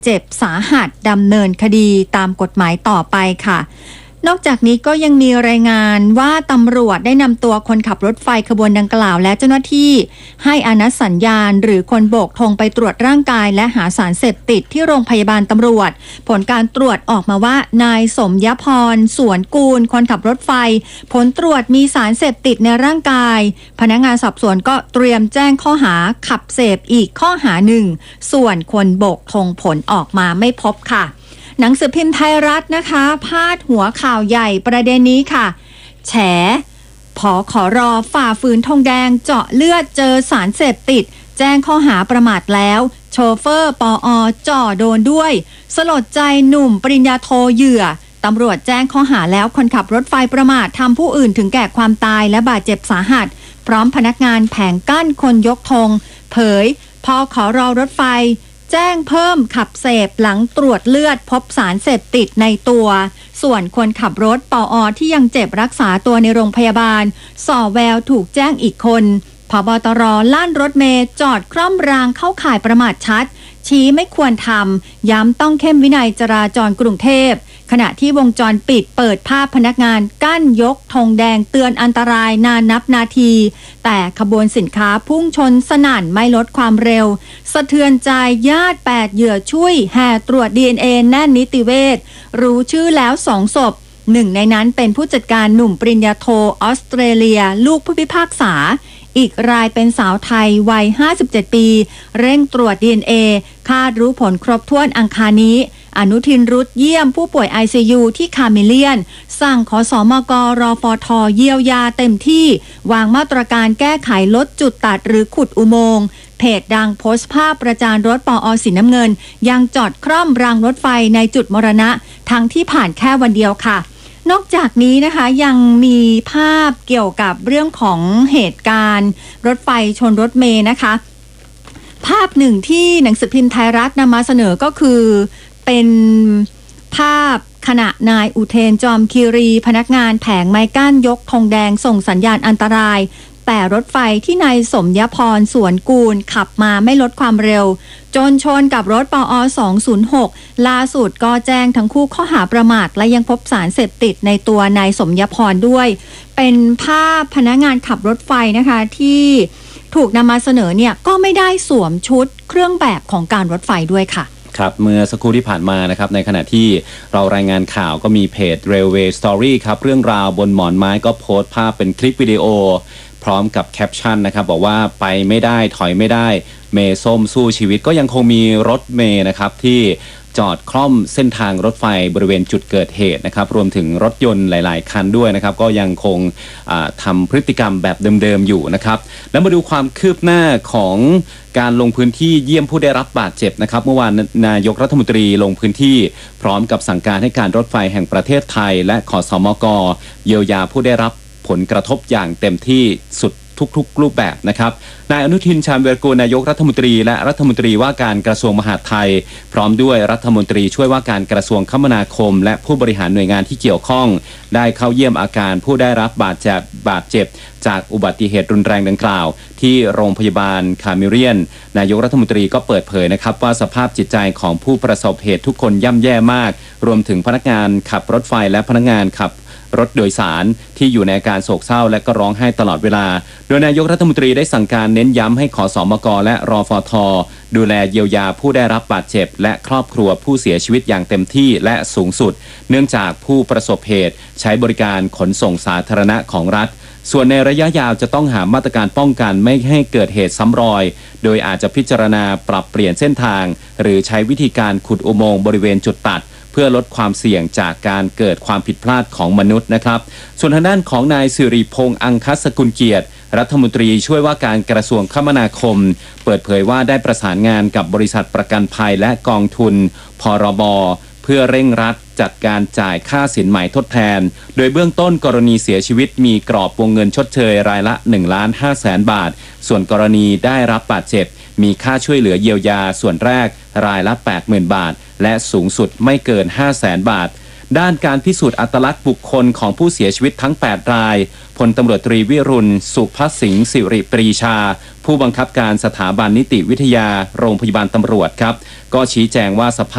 เจ็บสาหัสดำเนินคดีตามกฎหมายต่อไปค่ะนอกจากนี้ก็ยังมีรายงานว่าตำรวจได้นำตัวคนขับรถไฟขบวนดังกล่าวและเจ้าหน้าที่ให้อนุสัญญาณหรือคนโบกธงไปตรวจร่างกายและหาสารเสพติดที่โรงพยาบาลตำรวจผลการตรวจออกมาว่านายสมยพรสวนกูลคนขับรถไฟผลตรวจมีสารเสพติดในร่างกายพนักงานสอบสวนก็เตรียมแจ้งข้อหาขับเสพอีกข้อหาหนึ่งส่วนคนโบกธงผลออกมาไม่พบค่ะหนังสือพิมพ์ไทยรัฐนะคะพาดหัวข่าวใหญ่ประเด็นนี้ค่ะแฉผขร.ฝ่าฝืนธงแดงเจาะเลือดเจอสารเสพติดแจ้งข้อหาประมาทแล้วโชเฟอร์ปอ.จ่อโดนด้วยสลดใจหนุ่มปริญญาโทเหยื่อตำรวจแจ้งข้อหาแล้วคนขับรถไฟประมาททำผู้อื่นถึงแก่ความตายและบาดเจ็บสาหัสพร้อมพนักงานแผงกั้นคนยกธงเผยพขร.รถไฟแจ้งเพิ่มขับเสพหลังตรวจเลือดพบสารเสพติดในตัวส่วนคนขับรถปอ.ที่ยังเจ็บรักษาตัวในโรงพยาบาลส่อแววถูกแจ้งอีกคนผบ.ตร.ลั่นรถเมล์จอดคร่อมรางเข้าข่ายประมาทชัดชี้ไม่ควรทำย้ำต้องเข้มวินัยจราจรกรุงเทพขณะที่วงจรปิดเปิดภาพพนักงานกั้นยกธงแดงเตือนอันตรายนานนับนาทีแต่ขบวนสินค้าพุ่งชนสนั่นไม่ลดความเร็วสะเทือนใจญาติ8เหยื่อช่วยแห่ตรวจ DNA แน่นนิติเวชรู้ชื่อแล้ว2 ศพหนึ่งในนั้นเป็นผู้จัดการหนุ่มปริญญาโทออสเตรเลียลูกผู้พิพากษาอีกรายเป็นสาวไทยวัย57 ปีเร่งตรวจ DNA คาดรู้ผลครบถ้วนอังคารนี้อนุทินรุตเยี่ยมผู้ป่วย ICU ที่คาเมเลียนสั่งขสมกรฟท.เยียวยาเต็มที่วางมาตรการแก้ไขลดจุดตัดหรือขุดอุโมงค์เพจดังโพสต์ภาพประจานรถปอ.สีน้ำเงินยังจอดคร่อมรางรถไฟในจุดมรณะทั้งที่ผ่านแค่วันเดียวค่ะนอกจากนี้นะคะยังมีภาพเกี่ยวกับเรื่องของเหตุการณ์รถไฟชนรถเมล์นะคะภาพหนึ่งที่หนังสือพิมพ์ไทยรัฐนำมาเสนอก็คือเป็นภาพขณะนายอุเทนจอมคีรีพนักงานแผงไม้กั้นยกธงแดงส่งสัญญาณอันตรายแต่รถไฟที่นายสมยพรสวนกูลขับมาไม่ลดความเร็วจนชนกับรถปอ206ล่าสุดก็แจ้งทั้งคู่ข้อหาประมาทและยังพบสารเสพติดในตัวนายสมยพรด้วยเป็นภาพพนักงานขับรถไฟนะคะที่ถูกนำมาเสนอเนี่ยก็ไม่ได้สวมชุดเครื่องแบบของการรถไฟด้วยค่ะครับเมื่อสักครู่ที่ผ่านมานะครับในขณะที่เรารายงานข่าวก็มีเพจ Railway Story ครับเรื่องราวบนหมอนไม้ก็โพสต์ภาพเป็นคลิปวิดีโอพร้อมกับแคปชั่นนะครับบอกว่าไปไม่ได้ถอยไม่ได้เมย์ส้มสู้ชีวิตก็ยังคงมีรถเมย์นะครับที่จอดคล่อมเส้นทางรถไฟบริเวณจุดเกิดเหตุนะครับรวมถึงรถยนต์หลายๆคันด้วยนะครับก็ยังคงทำพฤติกรรมแบบเดิมๆอยู่นะครับแล้วมาดูความคืบหน้าของการลงพื้นที่เยี่ยมผู้ได้รับบาดเจ็บนะครับเมื่อวานนายกรัฐมนตรีลงพื้นที่พร้อมกับสั่งการให้การรถไฟแห่งประเทศไทยและขสมก.เยียวยาผู้ได้รับผลกระทบอย่างเต็มที่สุดทุกรูปแบบนะครับนายอนุทินชาญวีรกูลนายกรัฐมนตรีและรัฐมนตรีว่าการกระทรวงมหาดไทยพร้อมด้วยรัฐมนตรีช่วยว่าการกระทรวงคมนาคมและผู้บริหารหน่วยงานที่เกี่ยวข้องได้เข้าเยี่ยมอาการผู้ได้รับบาดเจ็บจากอุบัติเหตุรุนแรงดังกล่าวที่โรงพยาบาลคาเมเลียนนายกรัฐมนตรีก็เปิดเผยนะครับว่าสภาพจิตใจของผู้ประสบเหตุทุกคนย่ำแย่มากรวมถึงพนักงานขับรถไฟและพนักงานขับรถโดยสารที่อยู่ในอาการโศกเศร้าและก็ร้องไห้ตลอดเวลาโดยนายกรัฐมนตรีได้สั่งการเน้นย้ำให้ขสมก.และรฟท.ดูแลเยียวยาผู้ได้รับบาดเจ็บและครอบครัวผู้เสียชีวิตอย่างเต็มที่และสูงสุดเนื่องจากผู้ประสบเหตุใช้บริการขนส่งสาธารณะของรัฐส่วนในระยะยาวจะต้องหามาตรการป้องกันไม่ให้เกิดเหตุซ้ำรอยโดยอาจจะพิจารณาปรับเปลี่ยนเส้นทางหรือใช้วิธีการขุดอุโมงค์บริเวณจุดตัดเพื่อลดความเสี่ยงจากการเกิดความผิดพลาดของมนุษย์นะครับส่วนทางด้านของนายสิริพงษ์อังคสกุลเกียรติรัฐมนตรีช่วยว่าการกระทรวงคมนาคมเปิดเผยว่าได้ประสานงานกับบริษัทประกันภัยและกองทุนพรบเพื่อเร่งรัดจัดการจ่ายค่าสินไหมทดแทนโดยเบื้องต้นกรณีเสียชีวิตมีกรอบวงเงินชดเชยรายละ 1,500,000 บาทส่วนกรณีได้รับบาดเจ็บมีค่าช่วยเหลือเยียวยาส่วนแรกรายละ 80,000 บาทและสูงสุดไม่เกิน 500,000 บาทด้านการพิสูจน์อัตลักษณ์บุคคลของผู้เสียชีวิตทั้ง8รายพลตำรวจตรีวิรุณสุภสิงห์สิริปรีชาผู้บังคับการสถาบันนิติวิทยาโรงพยาบาลตำรวจครับก็ชี้แจงว่าสภาพ